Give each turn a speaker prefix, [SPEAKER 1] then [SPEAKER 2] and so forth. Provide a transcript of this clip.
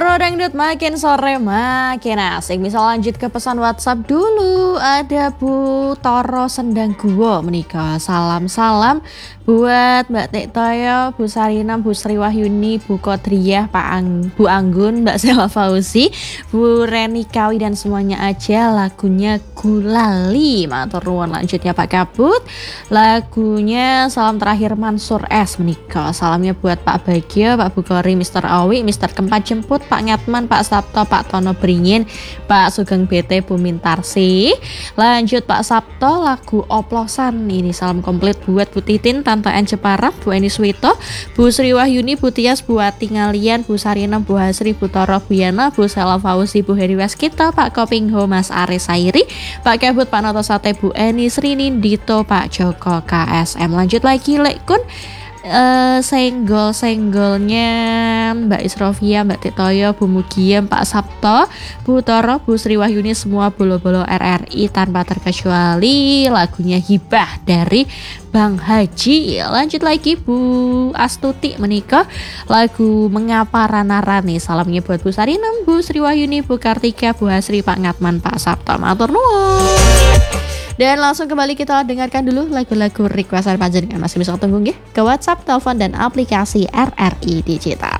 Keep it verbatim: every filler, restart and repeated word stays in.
[SPEAKER 1] Seru dangdut makin sore makin asik. Bisa lanjut ke pesan WhatsApp dulu. Ada Bu Toro Sendang Guwo menikah. Salam-salam buat Mbak Tek Toyo, Bu Sarina, Bu Sri Wahyuni, Bu Kodriyah, Pak Ang, Bu Anggun, Mbak Sela Fauzi, Bu Reni Kawi dan semuanya aja. Lagunya Gulali. Matur nuwun. Lanjutnya Pak Kabut. Lagunya Salam Terakhir Mansur S menikah. Salamnya buat Pak Bagio, Pak Bukori, Mister Owi, Mister Kempat Jemput, Pak Ngatman, Pak Sabto, Pak Tono Beringin, Pak Sugeng B T, Bu Mintarsi. Lanjut Pak Sabto, lagu Oplosan. Ini salam komplit buat Bu Titin, Tante En Jepara, Bu Eni Swito, Bu Sri Wahyuni, Bu Tias, Bu Ati Ngalian, Bu Sarina, Bu Hasri, Bu Toro, Bu Yana, Bu Sela Fauzi, Bu Heri Waskita, Pak Kopingho, Mas Aris Sairi, Pak Kabut, Pak Noto Sate, Bu Eni Sri Nindito, Pak Joko K S M. Lanjut lagi Lek Kun. Uh, senggol-senggolnya Mbak Isrofia, Mbak Titoyo, Bu Mugiem, Pak Sabto, Bu Toro, Bu Sri Wahyuni, semua bolo-bolo R R I tanpa terkecuali. Lagunya Hibah dari Bang Haji. Lanjut lagi Bu Astuti menikah. Lagu Mengapa Rana-Rani. Salamnya buat Bu Sarinam, Bu Sri Wahyuni, Bu Kartika, Bu Hasri, Pak Ngatman, Pak Sabto. Matur nuwun. Dan langsung kembali kita dengarkan dulu lagu-lagu requestan panjenengan. Masih bisa tunggu ya ke WhatsApp, telepon dan aplikasi R R I Digital.